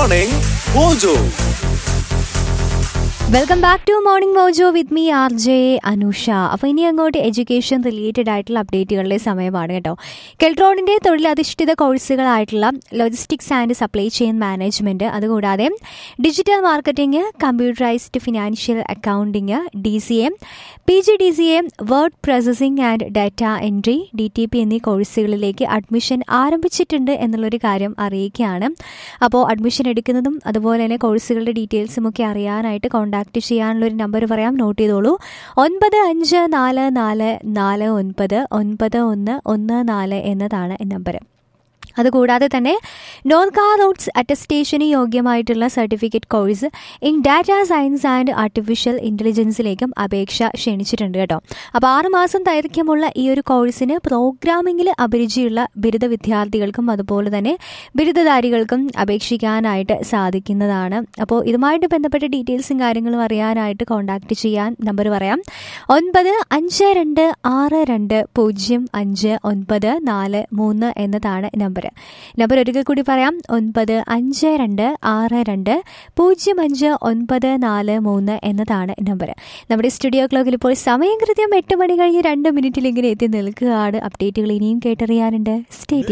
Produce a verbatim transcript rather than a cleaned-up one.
Morning Mojo. Welcome back to morning mojo with me R J Anusha. അപ്പോൾ ഇനി അങ്ങോട്ട് education related ആയിട്ടുള്ള അപ്ഡേറ്റുകളുടെ സമയമാണ് കേട്ടോ. കെൽട്രോണിൻ്റെ തൊഴിലധിഷ്ഠിത കോഴ്സുകളായിട്ടുള്ള logistics and supply chain management, അതുകൂടാതെ digital marketing, computerised financial accounting, D C M, P G D C M, word processing and data entry, D T P എന്നീ കോഴ്സുകളിലേക്ക് അഡ്മിഷൻ ആരംഭിച്ചിട്ടുണ്ട് എന്നുള്ളൊരു കാര്യം അറിയിക്കുകയാണ്. അപ്പോൾ അഡ്മിഷൻ എടുക്കുന്നതും അതുപോലെ തന്നെ കോഴ്സുകളുടെ ഡീറ്റെയിൽസും ഒക്കെ അറിയാനായിട്ട് കോൺടാക്ട് ചെയ്യാനുള്ളൊരു നമ്പർ പറയാം, നോട്ട് ചെയ്തോളൂ. ഒൻപത് അഞ്ച് നാല് നാല് നാല് ഒൻപത് ഒൻപത് ഒന്ന് ഒന്ന് നാല് എന്നതാണ് നമ്പർ. അതുകൂടാതെ തന്നെ Norka roads അറ്റസ്റ്റേഷന് യോഗ്യമായിട്ടുള്ള certificate course in data science and artificial ഇൻ്റലിജൻസിലേക്കും അപേക്ഷ ക്ഷണിച്ചിട്ടുണ്ട് കേട്ടോ. അപ്പോൾ ആറുമാസം ദൈർഘ്യമുള്ള ഈ ഒരു കോഴ്സിന് പ്രോഗ്രാമിങ്ങിൽ അഭിരുചിയുള്ള ബിരുദ വിദ്യാർത്ഥികൾക്കും അതുപോലെ തന്നെ ബിരുദധാരികൾക്കും അപേക്ഷിക്കാനായിട്ട് സാധിക്കുന്നതാണ്. അപ്പോൾ ഇതുമായിട്ട് ബന്ധപ്പെട്ട ഡീറ്റെയിൽസും കാര്യങ്ങളും അറിയാനായിട്ട് കോൺടാക്റ്റ് ചെയ്യാൻ നമ്പർ പറയാം. ഒൻപത് അഞ്ച് രണ്ട് ആറ് രണ്ട് പൂജ്യം അഞ്ച് ഒൻപത് നാല് മൂന്ന് എന്നതാണ് നമ്പർ. നമ്പർ ഒരിക്കൽ കൂടി പറയാം, ഒൻപത് അഞ്ച് രണ്ട് ആറ് രണ്ട് പൂജ്യം അഞ്ച് ഒൻപത് നാല് മൂന്ന് എന്നതാണ് നമ്പർ. നമ്മുടെ സ്റ്റുഡിയോ ക്ലോക്കിൽ ഇപ്പോൾ സമയം കൃത്യം എട്ട് മണി കഴിഞ്ഞ് രണ്ട് മിനിറ്റിൽ ഇങ്ങനെ എത്തി നിൽക്കുകയാണ്. അപ്ഡേറ്റുകൾ ഇനിയും കേട്ടറിയാനുണ്ട്. സ്റ്റേ